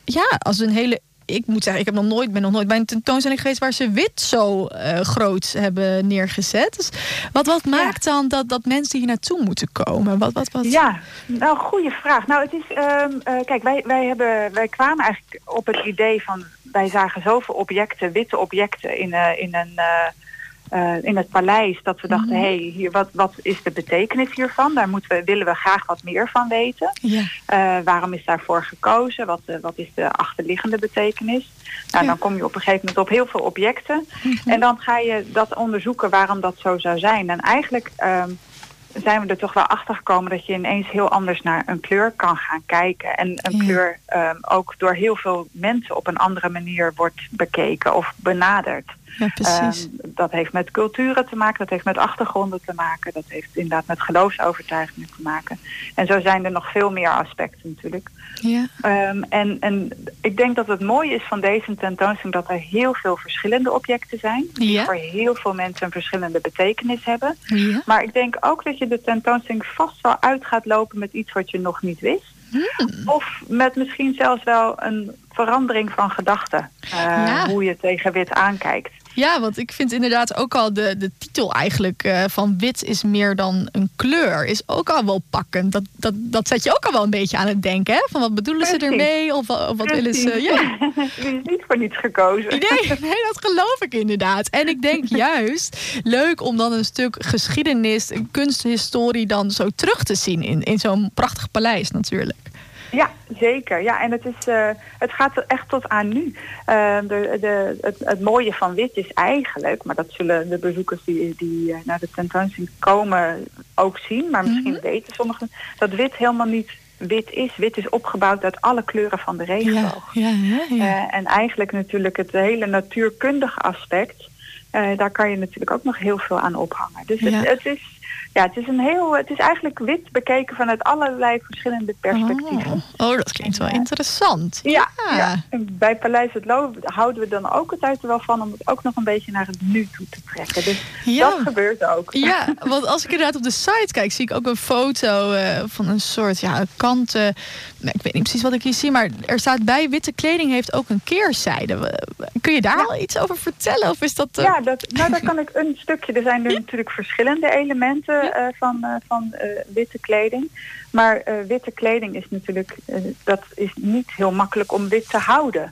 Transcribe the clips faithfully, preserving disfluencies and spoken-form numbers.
ja, als een hele... Ik moet zeggen, ik heb nog nooit, ben nog nooit bij een tentoonstelling geweest waar ze wit zo uh, groot hebben neergezet. Dus wat, wat ja. maakt dan dat, dat mensen hier naartoe moeten komen? Wat, wat, wat? Ja, nou, goede vraag. Nou, het is, um, uh, kijk, wij, wij, hebben, wij kwamen eigenlijk op het idee van, wij zagen zoveel objecten, witte objecten in, uh, in een... Uh, Uh, in het paleis, dat we dachten, hé, hey, hier, wat, wat is de betekenis hiervan? Daar moeten we, willen we graag wat meer van weten. Ja. Uh, waarom is daarvoor gekozen? Wat, uh, wat is de achterliggende betekenis? Nou, ja. dan kom je op een gegeven moment op heel veel objecten. Mm-hmm. En dan ga je dat onderzoeken waarom dat zo zou zijn. En eigenlijk um, zijn we er toch wel achter gekomen dat je ineens heel anders naar een kleur kan gaan kijken. En een ja. kleur um, ook door heel veel mensen op een andere manier wordt bekeken of benaderd. Ja, precies. Um, dat heeft met culturen te maken, dat heeft met achtergronden te maken, dat heeft inderdaad met geloofsovertuigingen te maken. En zo zijn er nog veel meer aspecten natuurlijk. Ja. Um, en, en ik denk dat het mooie is van deze tentoonstelling dat er heel veel verschillende objecten zijn. Die Ja. voor heel veel mensen een verschillende betekenis hebben. Ja. Maar ik denk ook dat je de tentoonstelling vast wel uit gaat lopen met iets wat je nog niet wist. Hmm. Of met misschien zelfs wel een verandering van gedachten. Uh, Ja. Hoe je tegen wit aankijkt. Ja, want ik vind inderdaad ook al de, de titel eigenlijk uh, van wit is meer dan een kleur. Is ook al wel pakkend. Dat, dat, dat zet je ook al wel een beetje aan het denken. Hè? Van wat bedoelen Precies. ze ermee? Of, of wat willen ze? Ja. Die is niet voor niets gekozen. Nee, nee, dat geloof ik inderdaad. En ik denk juist leuk om dan een stuk geschiedenis, kunsthistorie dan zo terug te zien in, in zo'n prachtig paleis natuurlijk. Ja, zeker. Ja, en het, is, uh, het gaat echt tot aan nu. Uh, de, de, het, het mooie van wit is eigenlijk, maar dat zullen de bezoekers die, die uh, naar de tentoonstelling komen ook zien, maar misschien mm-hmm. weten sommigen dat wit helemaal niet wit is. Wit is opgebouwd uit alle kleuren van de regenboog. Ja, ja, ja, ja. Uh, en eigenlijk natuurlijk het hele natuurkundige aspect, uh, daar kan je natuurlijk ook nog heel veel aan ophangen. Dus ja. het, het is... Ja, het is een heel, het is eigenlijk wit bekeken vanuit allerlei verschillende perspectieven. Oh, oh dat klinkt wel interessant. Ja, ja. ja. En bij Paleis het Loo houden we dan ook het uit er wel van om het ook nog een beetje naar het nu toe te trekken. Dus ja. dat gebeurt ook. Ja, want als ik inderdaad op de site kijk, zie ik ook een foto uh, van een soort ja, kanten. Nou, ik weet niet precies wat ik hier zie, maar er staat bij witte kleding heeft ook een keerzijde. Kun je daar ja. al iets over vertellen? Of is dat? Uh... Ja, dat, nou daar kan ik een stukje. Er zijn er ja. natuurlijk verschillende elementen. Uh, van, uh, van uh, witte kleding. Maar uh, witte kleding is natuurlijk, uh, dat is niet heel makkelijk om wit te houden.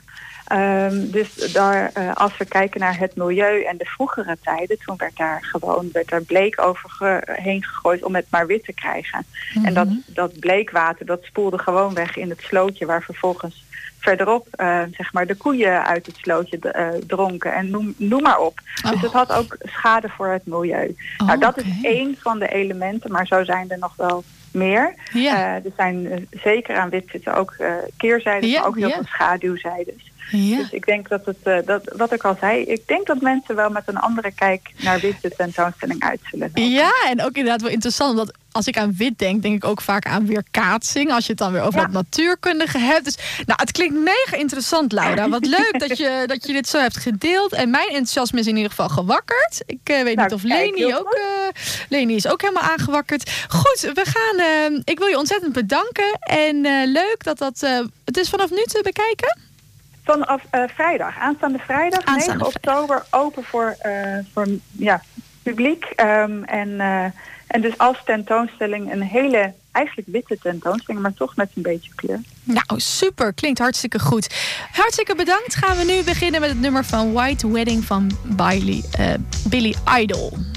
Um, dus daar, uh, als we kijken naar het milieu en de vroegere tijden, toen werd daar gewoon werd daar bleek over ge, heen gegooid om het maar wit te krijgen. Mm-hmm. En dat, dat bleekwater, dat spoelde gewoon weg in het slootje waar vervolgens verderop, uh, zeg maar, de koeien uit het slootje uh, dronken en noem, noem maar op. Oh. Dus het had ook schade voor het milieu. Oh, nou, dat okay. is één van de elementen, maar zo zijn er nog wel meer. Ja. Uh, er zijn uh, zeker aan wit zitten ook uh, keerzijdes, ja, maar ook heel ja. veel schaduwzijdes. Ja. Dus ik denk dat het, uh, dat, wat ik al zei, ik denk dat mensen wel met een andere kijk naar wit de tentoonstelling uit zullen lopen. Ja, en ook inderdaad wel interessant, omdat als ik aan wit denk, denk ik ook vaak aan weerkaatsing. Als je het dan weer over ja. het natuurkundige hebt. Dus nou, het klinkt mega interessant, Laura. Wat leuk dat je, dat je dit zo hebt gedeeld. En mijn enthousiasme is in ieder geval gewakkerd. Ik uh, weet nou, niet of Leni ook... Uh, Leni is ook helemaal aangewakkerd. Goed, we gaan... Uh, ik wil je ontzettend bedanken. En uh, leuk dat dat... Uh, het is vanaf nu te bekijken? Vanaf uh, vrijdag. Aanstaande vrijdag, Aanstaande negen oktober, open voor, uh, voor ja, publiek. Um, en... Uh, En dus als tentoonstelling een hele, eigenlijk witte tentoonstelling, maar toch met een beetje kleur. Nou, super. Klinkt hartstikke goed. Hartstikke bedankt. Gaan we nu beginnen met het nummer van White Wedding van Billy, uh, Billy Idol.